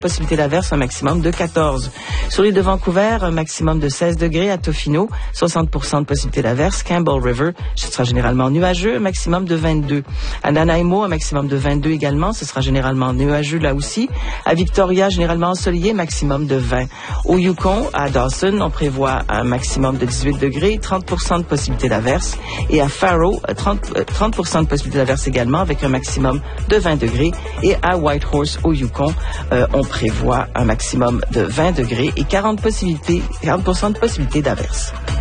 Possibilité d'averse, un maximum de 14. Sur l'île de Vancouver, un maximum de 16 degrés. À Tofino, 60% de possibilité d'averse. Campbell River, ce sera généralement nuageux, un maximum de 22. À Nanaimo, un maximum de 22 également, ce sera généralement nuageux là aussi. À Victoria, généralement ensoleillé, maximum de 20. Au Yukon, à Dawson, on prévoit un maximum de 18 degrés, 30% de possibilité d'averse. Et à Faro, 30% de possibilité d'averse également, avec un maximum de 20 degrés. Et à Whitehorse, au Yukon, on prévoit un maximum de 20 degrés et 40% de possibilité d'averse.